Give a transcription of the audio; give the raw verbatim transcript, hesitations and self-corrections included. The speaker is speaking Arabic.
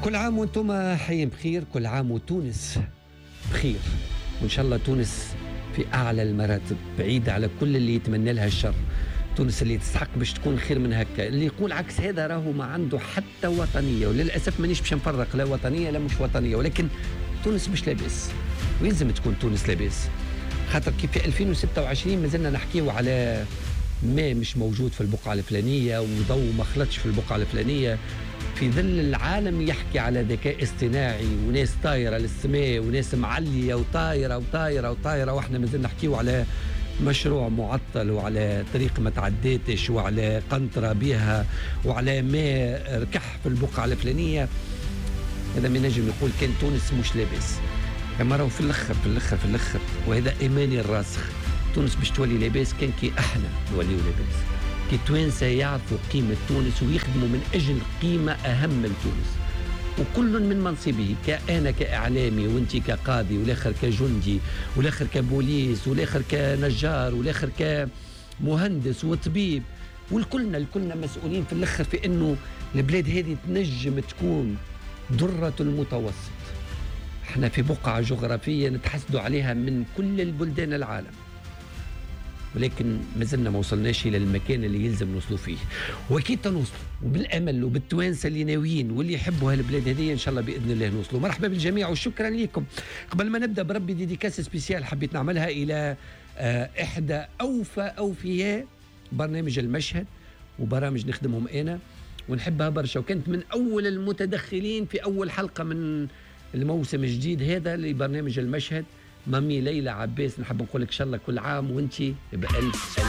كل عام وانتم حيين بخير، كل عام وتونس بخير، وإن شاء الله تونس في أعلى المراتب، بعيدة على كل اللي يتمنى لها الشر. تونس اللي تستحق باش تكون خير من هكا. اللي يقول عكس هذا راهو ما عنده حتى وطنية، وللأسف مانيش باش نفرق لا وطنية لا مش وطنية، ولكن تونس مش لاباس، ويلزم تكون تونس لاباس، خاطر كيف في ألفين وستة وعشرين مازلنا نحكيو على ما مش موجود في البقعة الفلانية، وضوء ما خلطش في البقعة الفلانية، في ظل العالم يحكي على ذكاء اصطناعي وناس طايرة للسماء وناس معلية وطايرة وطايرة وطايرة، واحنا مازلنا نحكيو على مشروع معطل وعلى طريق ما تعديتش وعلى قنطرة بها وعلى ما ركح في البقعة الفلانية. هذا ما نجم يقول كان تونس مش لاباس، اما راهو في الاخر في الاخر في الاخر وهذا ايماني الراسخ، تونس باش تولي لاباس كان كي احنا نوليو لاباس، كي التوانسه يعرفوا قيمه تونس ويخدموا من اجل قيمه اهم من تونس، وكل من منصبه، كأنا كإعلامي وانت كقاضي والاخر كجندي والاخر كبوليس والاخر كنجار والاخر كمهندس وطبيب، والكلنا الكلنا مسؤولين في الاخر في انه البلاد هذه تنجم تكون ذرة المتوسط. احنا في بقعة جغرافية نتحسدوا عليها من كل البلدان العالم، ولكن ما زلنا ما وصلناش الى المكان اللي يلزم نوصلوا فيه، واكيد تنوصلوا، وبالامل وبالتوانسه اللي ناويين واللي يحبوا هالبلاد هذه ان شاء الله باذن الله نوصلوا. مرحبا بالجميع وشكرا لكم. قبل ما نبدا بربي ديديكاس سبيسيال حبيت نعملها الى آه احدى اوفى اوفياء برنامج المشهد وبرامج نخدمهم انا ونحبها برشا، وكانت من اول المتدخلين في اول حلقه من الموسم الجديد هذا لبرنامج المشهد، مامي ليلى عباس. نحب نقول لك ان شاء الله كل عام وانت بألف